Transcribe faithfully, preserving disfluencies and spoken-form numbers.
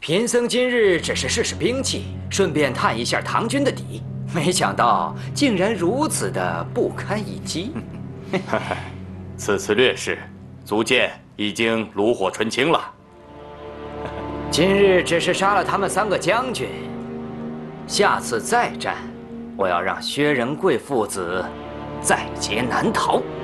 贫僧今日只是试试兵器，顺便探一下唐军的底，没想到竟然如此的不堪一击。 此次劣势，足见已经炉火纯青了。 今日只是杀了他们三个将军，下次再战，我要让薛仁贵父子在劫难逃。